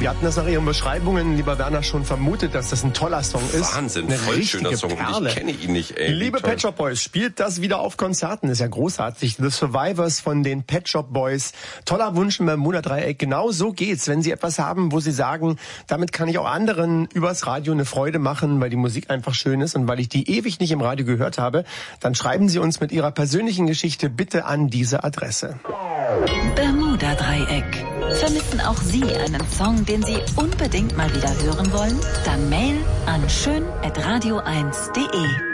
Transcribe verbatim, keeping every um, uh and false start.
Wir hatten das nach Ihren Beschreibungen, lieber Werner, schon vermutet, dass das ein toller Song ist. Wahnsinn, eine voll schöner Song. Perle. Ich kenne ihn nicht, ey. Liebe Pet Shop Boys, spielt das wieder auf Konzerten. Ist ja großartig. The Survivors von den Pet Shop Boys. Toller Wunsch im Bermuda-Dreieck. Genau so geht's. Wenn Sie etwas haben, wo Sie sagen, damit kann ich auch anderen übers Radio eine Freude machen, weil die Musik einfach schön ist und weil ich die ewig nicht im Radio gehört habe, dann schreiben Sie uns mit Ihrer persönlichen Geschichte bitte an diese Adresse. Bermuda-Dreieck. Vermissen auch Sie einen Song, den Sie unbedingt mal wieder hören wollen? Dann Mail an schön at radio eins punkt de.